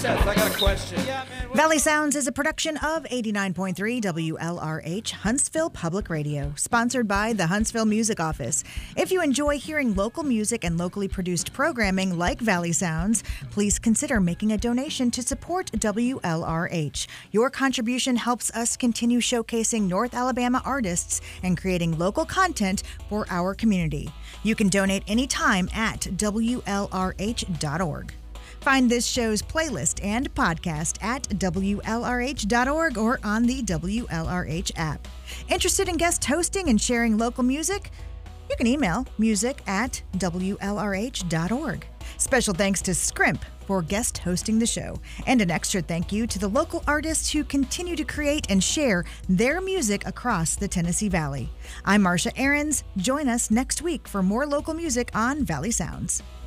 Seth, I got a question. Valley Sounds is a production of 89.3 WLRH Huntsville Public Radio, sponsored by the Huntsville Music Office. If you enjoy hearing local music and locally produced programming like Valley Sounds, please consider making a donation to support WLRH. Your contribution helps us continue showcasing North Alabama artists and creating local content for our community. You can donate anytime at WLRH.org. Find this show's playlist and podcast at WLRH.org or on the WLRH app. Interested in guest hosting and sharing local music? You can email music@WLRH.org. Special thanks to Scrimp for guest hosting the show. And an extra thank you to the local artists who continue to create and share their music across the Tennessee Valley. I'm Marsha Ahrens. Join us next week for more local music on Valley Sounds.